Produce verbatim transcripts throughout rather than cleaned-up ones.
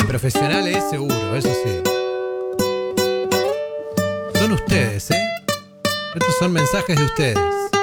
profesionales seguro, eso sí. Son ustedes, ¿eh? Estos son mensajes de ustedes.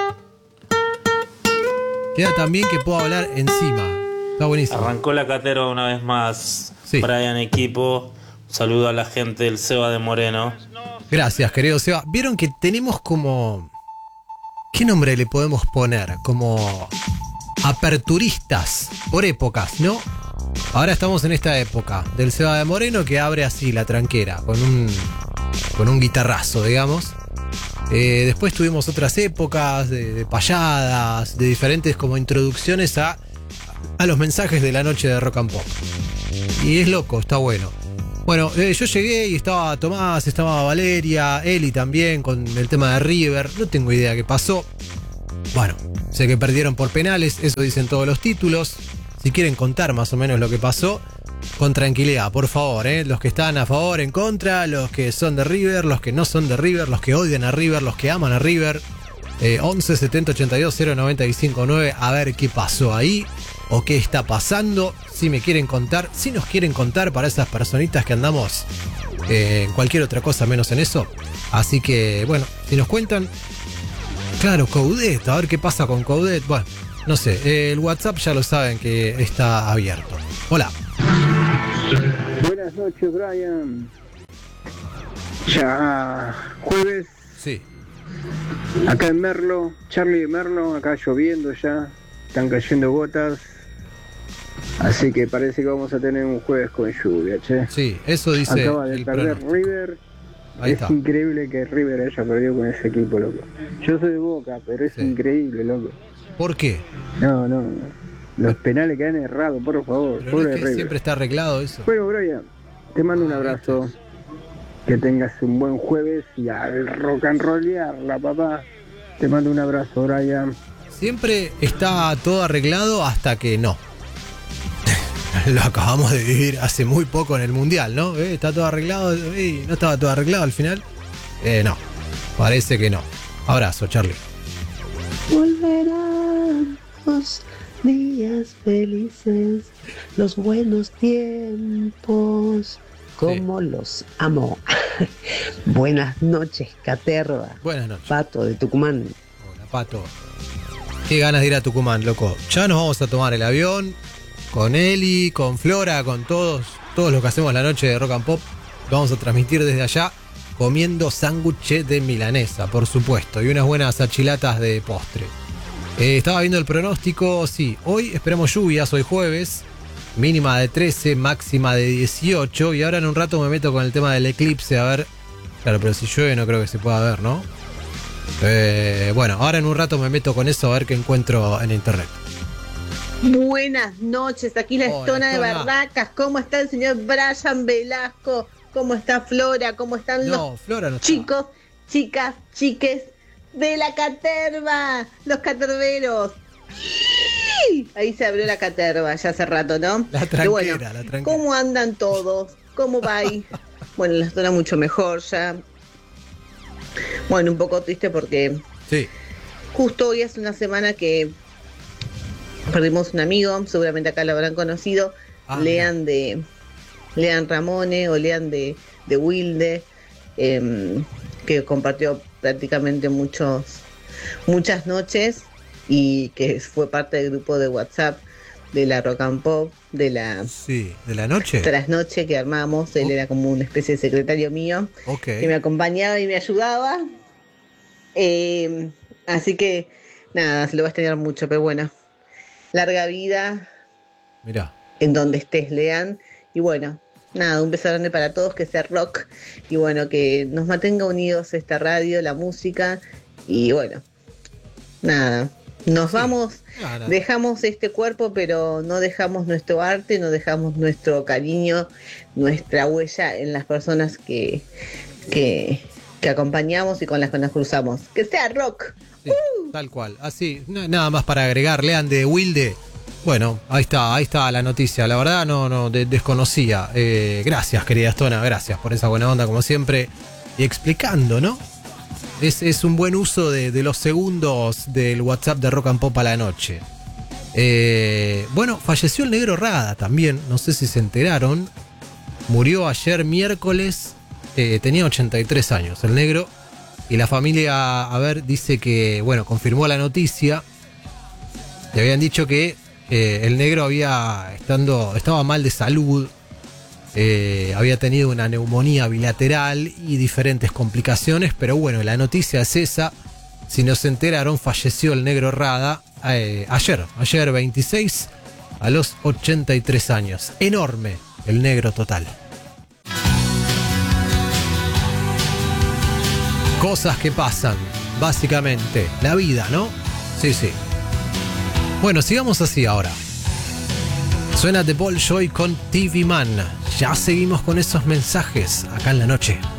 Queda también que puedo hablar encima. Está buenísimo. Arrancó la caterva una vez más. Sí. Brian, equipo. Saludo a la gente del Seba de Moreno. Gracias, querido Seba. Vieron que tenemos como... ¿Qué nombre le podemos poner? Como aperturistas por épocas, ¿no? Ahora estamos en esta época del Seba de Moreno que abre así la tranquera, con un, con un guitarrazo, digamos. Eh, después tuvimos otras épocas de, de payadas, de diferentes como introducciones a, a los mensajes de la noche de Rock and Pop. Y es loco, está bueno. Bueno, eh, yo llegué y estaba Tomás, estaba Valeria, Eli también con el tema de River. No tengo idea qué pasó. Bueno, sé que perdieron por penales, eso dicen todos los títulos. Si quieren contar más o menos lo que pasó, con tranquilidad, por favor, ¿eh? Los que están a favor, en contra, los que son de River, los que no son de River, los que odian a River, los que aman a River. Eh, once setenta ochenta y dos cero noventa y cinco nueve, a ver qué pasó ahí o qué está pasando. Si me quieren contar, si nos quieren contar para esas personitas que andamos eh, en cualquier otra cosa menos en eso. Así que, bueno, si nos cuentan. Claro, Coudet, a ver qué pasa con Coudet. Bueno, no sé, eh, el WhatsApp ya lo saben que está abierto. Hola. Buenas noches, Brian. Ya jueves. Sí. Acá en Merlo, Charlie de Merlo, acá lloviendo ya, están cayendo gotas. Así que parece que vamos a tener un jueves con lluvia, che. Sí, eso dice. Acaba de el perder pronóstico. River. Ahí es está. increíble que River haya perdido con ese equipo, loco. Yo soy de Boca, pero es Sí. increíble, loco. ¿Por qué? No, no. Los penales que han errado, por favor. Pero no Pobre es que River. siempre está arreglado eso. Bueno, Brian, te mando un abrazo. Que tengas un buen jueves y al rock and rollearla, papá. Te mando un abrazo, Brian. Siempre está todo arreglado hasta que no. Lo acabamos de vivir hace muy poco en el Mundial, ¿no? ¿Eh? Está todo arreglado. ¿Eh? ¿No estaba todo arreglado al final? Eh, no. Parece que no. Abrazo, Charlie. Volverán los días felices, los buenos tiempos, como sí. Los amo. Buenas noches, Caterva. Buenas noches. Pato de Tucumán. Hola, Pato. Qué ganas de ir a Tucumán, loco. Ya nos vamos a tomar el avión con Eli, con Flora, con todos, todos los que hacemos la noche de Rock and Pop. Lo vamos a transmitir desde allá comiendo sándwiches de milanesa, por supuesto, y unas buenas achilatas de postre. Eh, estaba viendo el pronóstico, sí, hoy esperamos lluvias, hoy jueves, mínima de trece, máxima de dieciocho, y ahora en un rato me meto con el tema del eclipse, a ver, claro, pero si llueve no creo que se pueda ver, ¿no? Eh, bueno, ahora en un rato me meto con eso a ver qué encuentro en internet. Buenas noches, aquí la Hola, Estona de Estona. Barracas. ¿Cómo está el señor Brian Velasco? ¿Cómo está Flora? ¿Cómo están No, los Flora no está. chicos, chicas, chiques de la Caterva? Los caterveros. Ahí se abrió la Caterva ya hace rato, ¿no? La tranquera, Pero bueno, la tranquera. ¿cómo andan todos? ¿Cómo va ahí? Bueno, la Estona mucho mejor ya. Bueno, un poco triste porque Sí, justo hoy hace una semana que perdimos un amigo, seguramente acá lo habrán conocido, Ah, Lean de Lean Ramone o Lean de, de Wilde, eh, que compartió prácticamente muchos muchas noches y que fue parte del grupo de WhatsApp de la Rock and Pop, de la sí, de la noche. trasnoche que armamos. Él Oh. era como una especie de secretario mío Ok. que me acompañaba y me ayudaba. Eh, así que nada, se lo va a extrañar mucho, pero bueno, larga vida Mirá. en donde estés, Lean. Y bueno, nada, un beso grande para todos, que sea rock y bueno, que nos mantenga unidos esta radio, la música. Y bueno, nada, nos Sí. vamos, Nada. dejamos este cuerpo, pero no dejamos nuestro arte, no dejamos nuestro cariño, nuestra huella en las personas que, que, que acompañamos y con las que nos cruzamos. Que sea rock. Sí, tal cual. Así, na- nada más para agregar, Lean de Wilde. Bueno, ahí está, ahí está la noticia. La verdad no, no de- desconocía. Eh, gracias, querida Estona, gracias por esa buena onda como siempre. Y explicando, ¿no? Es, es un buen uso de, de los segundos del WhatsApp de Rock and Pop a la noche. Eh, bueno, falleció el Negro Rada también, no sé si se enteraron. Murió ayer miércoles, eh, tenía ochenta y tres años, el negro. Y la familia, a ver, dice que, bueno, confirmó la noticia. Le habían dicho que eh, el negro había estando, estaba mal de salud, eh, había tenido una neumonía bilateral y diferentes complicaciones, pero bueno, la noticia es esa. Si no se enteraron, falleció el negro Rada eh, ayer, ayer veintiséis, a los ochenta y tres años. Enorme el negro total. Cosas que pasan, básicamente. La vida, ¿no? Sí, sí. Bueno, sigamos así ahora. Suena The Bolshoi con T V Man. Ya seguimos con esos mensajes acá en la noche.